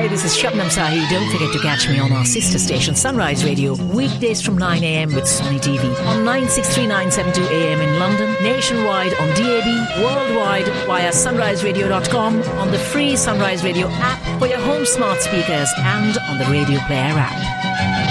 Hi, this is Shabnam Sahi. Don't forget to catch me on our sister station Sunrise Radio weekdays from 9 a.m. with Sony TV on 963972 AM in London, nationwide on DAB, worldwide via sunriseradio.com, on the free Sunrise Radio app for your home smart speakers and on the Radio Player app.